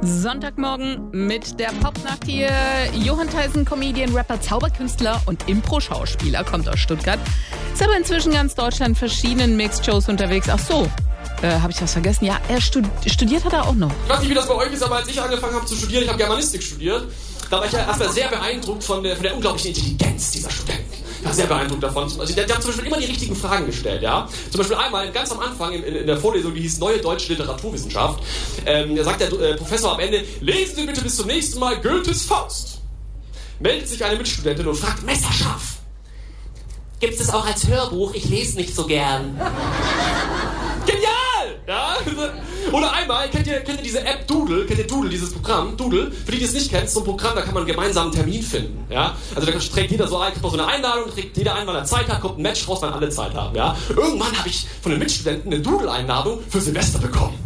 Sonntagmorgen mit der Popnacht hier. Johann Theisen, Comedian, Rapper, Zauberkünstler und Impro-Schauspieler, kommt aus Stuttgart. Ist aber inzwischen ganz Deutschland in verschiedenen Mixed-Shows unterwegs. Ach so, habe ich was vergessen? Ja, er studiert hat er auch noch. Ich weiß nicht, wie das bei euch ist, aber als ich angefangen habe zu studieren, ich habe Germanistik studiert, da war ich ja erstmal sehr beeindruckt von der unglaublichen Intelligenz dieser Studenten. Ich war sehr beeindruckt davon. Also, die haben zum Beispiel immer die richtigen Fragen gestellt, ja. Zum Beispiel einmal, ganz am Anfang in der Vorlesung, die hieß Neue Deutsche Literaturwissenschaft, da sagt der Professor am Ende, lesen Sie bitte bis zum nächsten Mal Goethes Faust. Meldet sich eine Mitstudentin und fragt, messerscharf. Gibt es auch als Hörbuch? Ich lese nicht so gern. Genial! Ja? Oder einmal, kennt ihr diese App Doodle? Kennt ihr Doodle, dieses Programm? Doodle? Für die es nicht kennt, so ein Programm, da kann man einen gemeinsamen Termin finden. Ja? Also da trägt jeder so eine Einladung, trägt jeder ein, wann er Zeit hat, kommt ein Match raus, wann alle Zeit haben. Ja? Irgendwann habe ich von den Mitstudenten eine Doodle-Einladung für Silvester bekommen.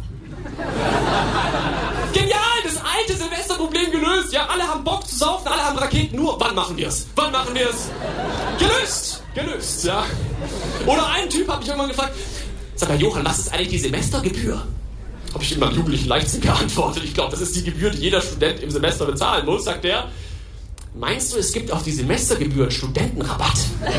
Genial! Das alte Silvesterproblem gelöst. Ja, alle haben Bock zu saufen, alle haben Raketen, nur wann machen wir es? Wann machen wir es? Gelöst, ja. Oder ein Typ hat mich irgendwann gefragt, sag mal, Johann, was ist eigentlich die Semestergebühr? Habe ich in meinem jugendlichen Leichtsinn geantwortet. Ich glaube, das ist die Gebühr, die jeder Student im Semester bezahlen muss. Sagt er, meinst du, es gibt auf die Semestergebühr einen Studentenrabatt?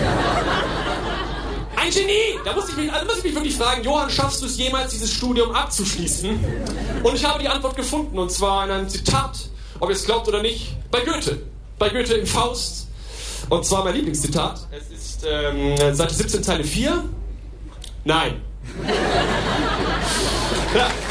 Ein Genie! Da muss ich mich wirklich fragen, Johann, schaffst du es jemals, dieses Studium abzuschließen? Und ich habe die Antwort gefunden, und zwar in einem Zitat, ob ihr es glaubt oder nicht, bei Goethe. Bei Goethe im Faust. Und zwar mein Lieblingszitat. Es ist Seite 17, Zeile 4. Nein. Ja.